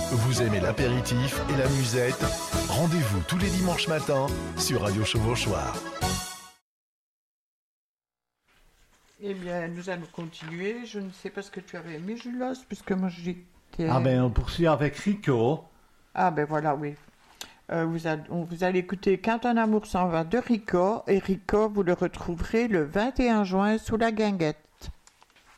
Vous aimez l'apéritif et la musette? Rendez-vous tous les dimanches matins sur Radio Chevauchoir. Eh bien, nous allons continuer. Je ne sais pas ce que tu avais aimé, Julos, puisque moi j'étais... Ah ben, on poursuit avec Rico. Ah ben voilà, oui. Vous allez écouter Quand un amour s'en va de Rico. Et Rico, vous le retrouverez le 21 juin sous la guinguette.